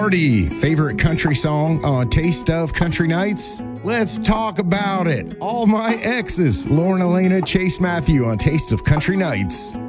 Marty, favorite country song on Taste of Country Nights? Let's talk about it. All My Exes, Lauren Elena, Chase Matthew on Taste of Country Nights.